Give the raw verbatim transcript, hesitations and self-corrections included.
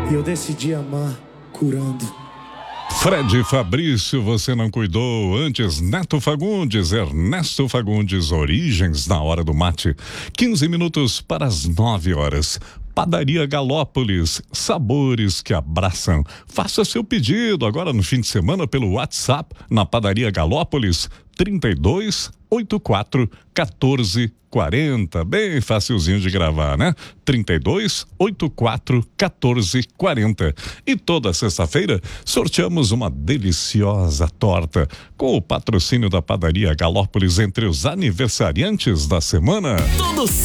E eu decidi amar curando. Fred Fabrício, você não cuidou. Antes, Neto Fagundes, Ernesto Fagundes, Origens na hora do mate. quinze minutos para as nove horas. Padaria Galópolis, sabores que abraçam. Faça seu pedido agora no fim de semana pelo WhatsApp na Padaria Galópolis, trinta e dois, oitenta e quatro, quatorze, quarenta. Bem facilzinho de gravar, né? trinta e dois, oitenta e quatro, quatorze, quarenta. E toda sexta-feira sorteamos uma deliciosa torta com o patrocínio da Padaria Galópolis entre os aniversariantes da semana. Todo sábado